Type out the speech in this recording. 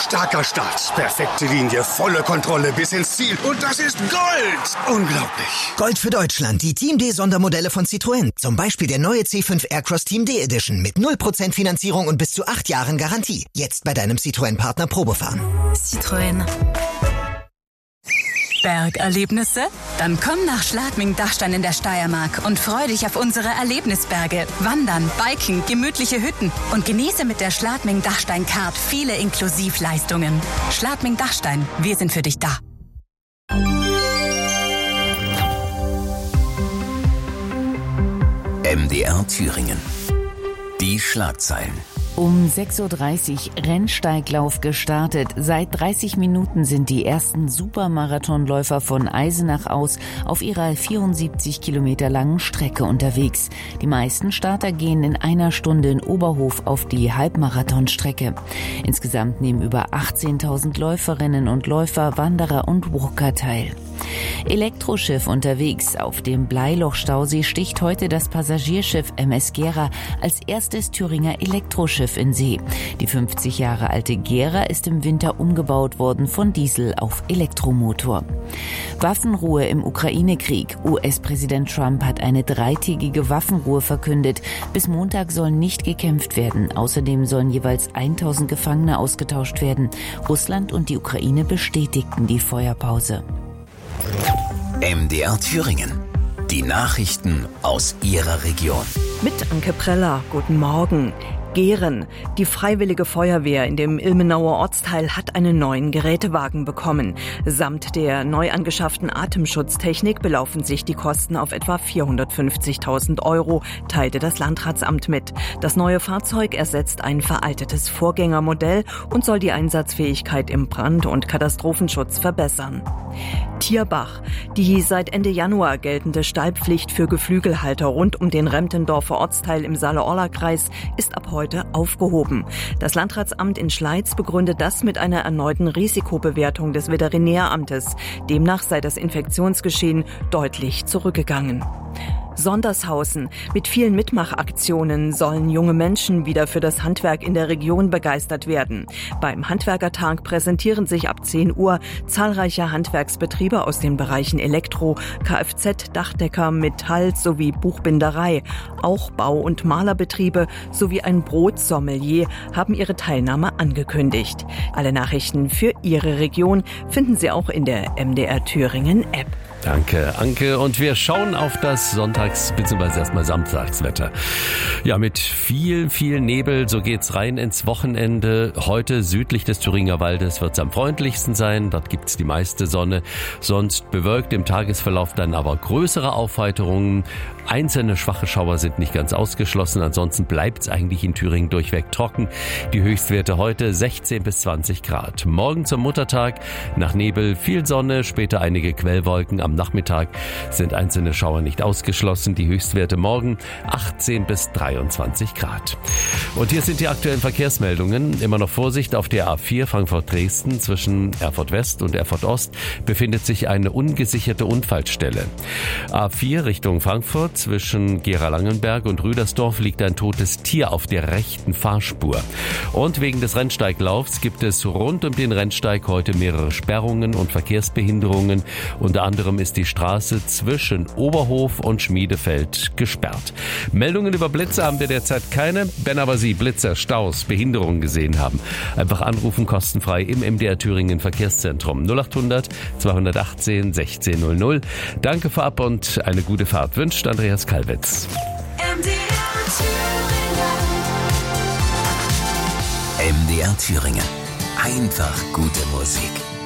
Starker Start, perfekte Linie, volle Kontrolle bis ins Ziel. Und das ist Gold! Unglaublich. Gold für Deutschland, die Team D-Sondermodelle von Citroën. Zum Beispiel der neue C5 Aircross Team D Edition mit 0% Finanzierung und bis zu 8 Jahren Garantie. Jetzt bei deinem Citroën-Partner Probefahren. Citroën. Bergerlebnisse? Dann komm nach Schladming-Dachstein in der Steiermark und freu dich auf unsere Erlebnisberge. Wandern, Biken, gemütliche Hütten und genieße mit der Schladming-Dachstein-Card viele Inklusivleistungen. Schladming-Dachstein, wir sind für dich da. MDR Thüringen. Die Schlagzeilen. Um 6.30 Uhr Rennsteiglauf gestartet. Seit 30 Minuten sind die ersten Supermarathonläufer von Eisenach aus auf ihrer 74 Kilometer langen Strecke unterwegs. Die meisten Starter gehen in einer Stunde in Oberhof auf die Halbmarathonstrecke. Insgesamt nehmen über 18.000 Läuferinnen und Läufer, Wanderer und Walker teil. Elektroschiff unterwegs. Auf dem Bleiloch-Stausee sticht heute das Passagierschiff MS Gera als erstes Thüringer Elektroschiff in See. Die 50 Jahre alte Gera ist im Winter umgebaut worden von Diesel auf Elektromotor. Waffenruhe im Ukraine-Krieg. US-Präsident Trump hat eine 3-tägige Waffenruhe verkündet. Bis Montag soll nicht gekämpft werden. Außerdem sollen jeweils 1.000 Gefangene ausgetauscht werden. Russland und die Ukraine bestätigten die Feuerpause. MDR Thüringen. Die Nachrichten aus Ihrer Region. Mit Anke Preller. Guten Morgen. Gehren. Die Freiwillige Feuerwehr in dem Ilmenauer Ortsteil hat einen neuen Gerätewagen bekommen. Samt der neu angeschafften Atemschutztechnik belaufen sich die Kosten auf etwa 450.000 €, teilte das Landratsamt mit. Das neue Fahrzeug ersetzt ein veraltetes Vorgängermodell und soll die Einsatzfähigkeit im Brand- und Katastrophenschutz verbessern. Tierbach. Die seit Ende Januar geltende Stallpflicht für Geflügelhalter rund um den Remtendorfer Ortsteil im Saale-Orla-Kreis ist ab heute aufgehoben. Das Landratsamt in Schleiz begründet das mit einer erneuten Risikobewertung des Veterinäramtes. Demnach sei das Infektionsgeschehen deutlich zurückgegangen. Sondershausen. Mit vielen Mitmachaktionen sollen junge Menschen wieder für das Handwerk in der Region begeistert werden. Beim Handwerkertag präsentieren sich ab 10 Uhr zahlreiche Handwerksbetriebe aus den Bereichen Elektro, Kfz, Dachdecker, Metall sowie Buchbinderei. Auch Bau- und Malerbetriebe sowie ein Brotsommelier haben ihre Teilnahme angekündigt. Alle Nachrichten für Ihre Region finden Sie auch in der MDR Thüringen App. Danke, Anke. Und wir schauen auf das Sonntags- bzw. erstmal Samstagswetter. Ja, mit viel Nebel, so geht's rein ins Wochenende. Heute südlich des Thüringer Waldes wird's am freundlichsten sein. Dort gibt's die meiste Sonne. Sonst bewölkt im Tagesverlauf dann aber größere Aufheiterungen. Einzelne schwache Schauer sind nicht ganz ausgeschlossen. Ansonsten bleibt's eigentlich in Thüringen durchweg trocken. Die Höchstwerte heute 16 bis 20 Grad. Morgen zum Muttertag nach Nebel viel Sonne, später einige Quellwolken. Am Nachmittag sind einzelne Schauer nicht ausgeschlossen. Die Höchstwerte morgen 18 bis 23 Grad. Und hier sind die aktuellen Verkehrsmeldungen. Immer noch Vorsicht auf der A4 Frankfurt-Dresden. Zwischen Erfurt West und Erfurt Ost befindet sich eine ungesicherte Unfallstelle. A4 Richtung Frankfurt. Zwischen Gera-Langenberg und Rüdersdorf liegt ein totes Tier auf der rechten Fahrspur. Und wegen des Rennsteiglaufs gibt es rund um den Rennsteig heute mehrere Sperrungen und Verkehrsbehinderungen. Unter anderem ist die Straße zwischen Oberhof und Schmiedefeld gesperrt. Meldungen über Blitze haben wir derzeit keine. Wenn aber Sie Blitzer, Staus, Behinderungen gesehen haben, einfach anrufen, kostenfrei im MDR Thüringen Verkehrszentrum 0800 218 1600. Danke vorab und eine gute Fahrt wünscht Andreas Kalwitz. MDR Thüringen. Einfach gute Musik.